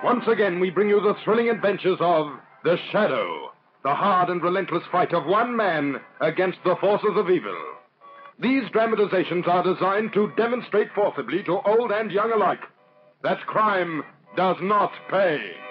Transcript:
Once again, we bring you the thrilling adventures of The Shadow, the hard and relentless fight of one man against the forces of evil. These dramatizations are designed to demonstrate forcibly to old and young alike that crime does not pay.